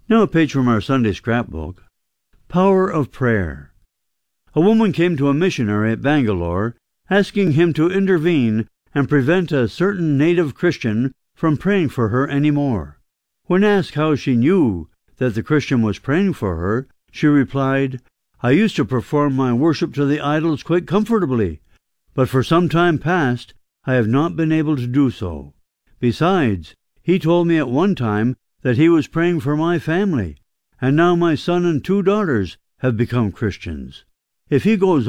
Now a page from our Sunday scrapbook. Power of Prayer. A woman came to a missionary at Bangalore, asking him to intervene and prevent a certain native Christian from praying for her any more. When asked how she knew that the Christian was praying for her, she replied, "I used to perform my worship to the idols quite comfortably, but for some time past I have not been able to do so. Besides, he told me at one time that he was praying for my family, and now my son and 2 daughters have become Christians. If he goes